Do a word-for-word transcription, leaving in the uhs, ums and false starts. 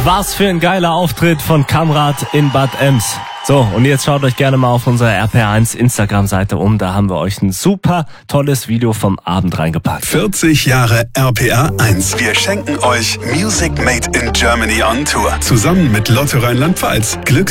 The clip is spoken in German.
Was für ein geiler Auftritt von Kamrat in Bad Ems. So, und jetzt schaut euch gerne mal auf unserer R P R eins Instagram-Seite um. Da haben wir euch ein super tolles Video vom Abend reingepackt. vierzig Jahre R P R eins. Wir schenken euch Music Made in Germany on Tour. Zusammen mit Lotto Rheinland-Pfalz. Glück